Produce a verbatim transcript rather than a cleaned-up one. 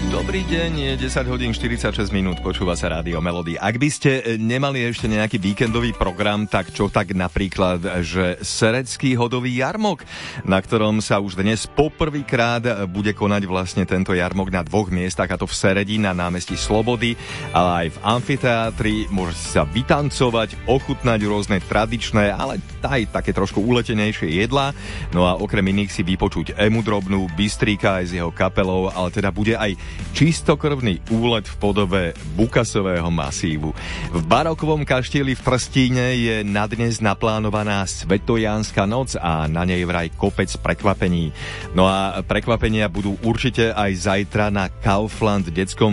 Dobrý deň, je desať hodín štyridsaťšesť minút, počúva sa Rádio Melody. Ak by ste nemali ešte nejaký víkendový program, tak čo tak napríklad, že Serecký hodový jarmok, na ktorom sa už dnes poprvýkrát bude konať vlastne tento jarmok na dvoch miestach, a to v Seredi na námestí Slobody, ale aj v amfiteátri. Môžete sa vytancovať, ochutnať rôzne tradičné, ale aj také trošku uletenejšie jedlá. No a okrem iných si vypočuť Emu Drobnú, Bystríka aj s jeho kapelou, ale teda bude aj čistokrvný úlet v podobe Bukasového masívu. V barokovom kaštieli v Trstíne je na dnes naplánovaná Svetojánska noc a na nej vraj kopec prekvapení. No a prekvapenia budú určite aj zajtra na Kaufland detskom